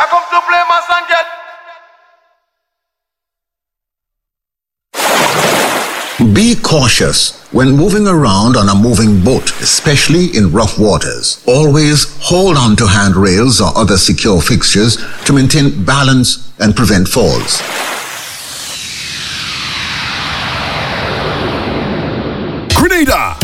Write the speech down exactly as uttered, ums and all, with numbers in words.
I come to play mass and get. Be cautious when moving around on a moving boat, especially in rough waters. Always hold on to handrails or other secure fixtures to maintain balance and prevent falls. Grenada,